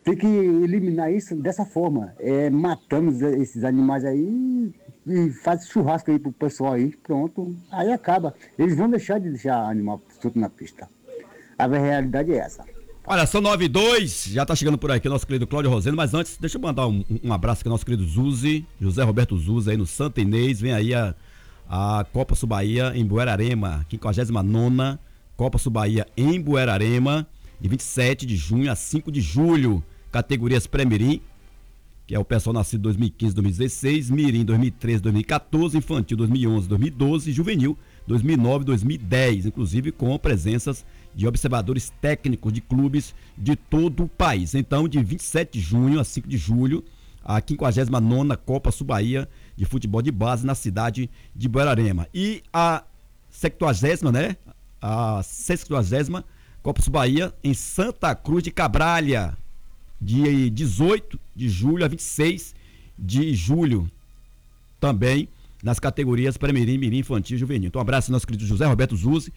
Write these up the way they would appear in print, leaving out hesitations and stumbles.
tem que eliminar isso dessa forma, matando esses animais aí e faz churrasco aí pro pessoal aí, pronto, aí acaba. Eles vão deixar de deixar animal solto na pista. A realidade é essa. Olha, são 9:02, já tá chegando por aqui o nosso querido Cláudio Roseno, mas antes, deixa eu mandar um abraço aqui ao nosso querido Zuzi, José Roberto Zuzi, aí no Santa Inês, vem aí a Copa Subaía em Buerarema, 59ª Copa Subaía em Buerarema, de 27 de junho a 5 de julho, categorias pré-mirim, que é o pessoal nascido em 2015, 2016, mirim 2013, 2014, infantil 2011, 2012, juvenil 2009, 2010, inclusive com presenças de observadores técnicos de clubes de todo o país. Então, de 27 de junho a 5 de julho, a 59ª Copa Subaía de futebol de base na cidade de Buerarema. E a 70ª, né? A 60ª Copa Subaía em Santa Cruz de Cabralha, de 18 de julho a 26 de julho, também nas categorias pré-mirim, mirim, infantil e juvenil. Então, um abraço ao nosso querido José Roberto Zuzi,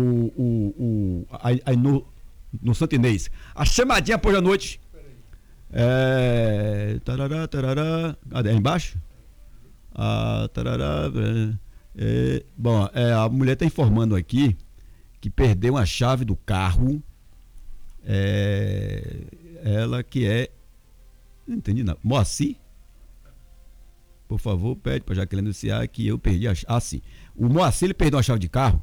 aí no Santa Inês. A chamadinha por a noite. Tarará, tarará. Cadê? É embaixo? Tarará. Bom, a mulher está informando aqui que perdeu uma chave do carro. Ela que é. Não entendi nada. Moacir? Por favor, pede para Jaqueline anunciar que eu perdi a chave. Ah, sim. O Moacir, ele perdeu a chave de carro.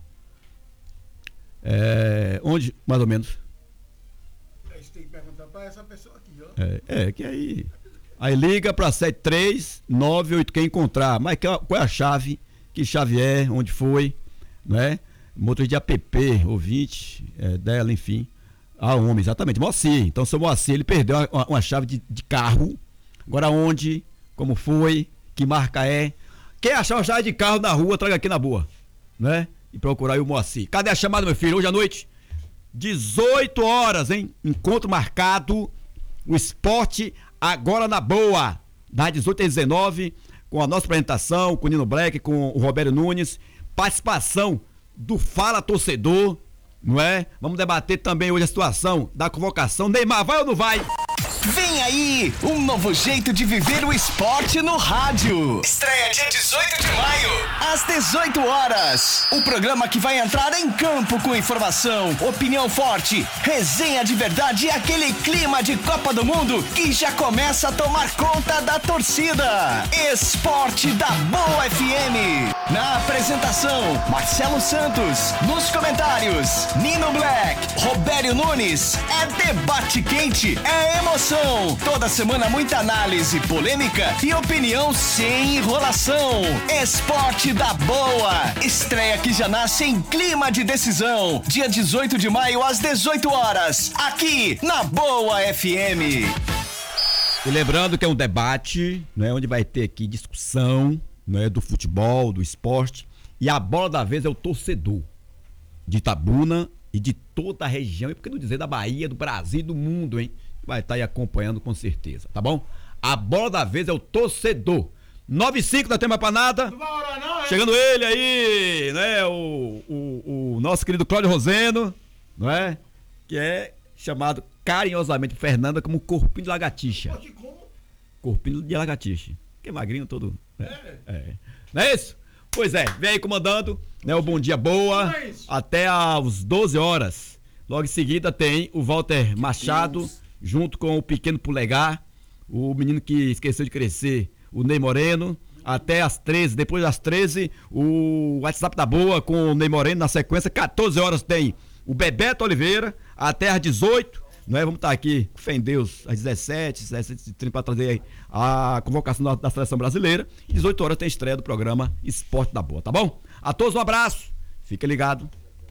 Onde, mais ou menos? Você tem que perguntar para essa pessoa aqui, ó. Que aí. Aí liga para 73988 quem encontrar. Mas qual é a chave? Que chave é? Onde foi? Não é? Motor de app, ouvinte dela, enfim. Homem, exatamente. Moacir. Então, seu Moacir, ele perdeu uma chave de carro. Agora, onde? Como foi? Que marca é? Quem achar uma chave de carro na rua, traga aqui na boa. Né? E procurar aí o Moacir. Cadê a chamada, meu filho? Hoje à noite? 18 horas, hein? Encontro marcado. O esporte agora na boa. Das 18 às 19, com a nossa apresentação, com o Nino Black, com o Roberto Nunes. Participação do Fala Torcedor, não é? Vamos debater também hoje a situação da convocação. Neymar, vai ou não vai? Vem aí, um novo jeito de viver o esporte no rádio. Estreia dia 18 de maio, às 18 horas. O programa que vai entrar em campo com informação, opinião forte, resenha de verdade e aquele clima de Copa do Mundo que já começa a tomar conta da torcida. Esporte da Boa FM. Na apresentação, Marcelo Santos. Nos comentários, Nino Black, Roberto Nunes. É debate quente, é emoção. Toda semana muita análise, polêmica e opinião sem enrolação. Esporte da Boa. Estreia que já nasce em clima de decisão. Dia 18 de maio às 18 horas. Aqui na Boa FM. E lembrando que é um debate, né, onde vai ter aqui discussão, né, do futebol, do esporte. E a bola da vez é o torcedor de Itabuna e de toda a região. E por que não dizer da Bahia, do Brasil e do mundo, hein? Vai estar aí acompanhando com certeza, tá bom? A bola da vez é o torcedor. 9:05, não tem mais pra nada. Não vai orar não, é? Chegando ele aí, né? O nosso querido Cláudio Roseno, não é? Que é chamado carinhosamente por Fernanda como corpinho de lagartixa. Pode como? Corpinho de lagartixa. Que é magrinho todo. Não é isso? Pois é, vem aí comandando, né? O Bom Dia Boa. Não é isso. Até às 12 horas. Logo em seguida tem o Walter Machado, junto com o Pequeno Polegar, o menino que esqueceu de crescer, o Ney Moreno, até às 13, depois das 13, o WhatsApp da Boa com o Ney Moreno na sequência, 14 horas tem o Bebeto Oliveira, até às 18, não é? Vamos estar aqui, com fé em Deus, às 17h30 para trazer aí a convocação da seleção brasileira, e 18 horas tem estreia do programa Esporte da Boa, tá bom? A todos um abraço, fica ligado.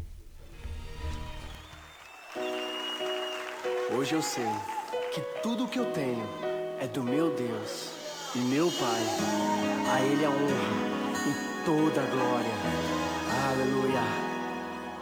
Hoje eu sei que tudo que eu tenho é do meu Deus e meu Pai. A Ele a honra e toda a glória. Aleluia.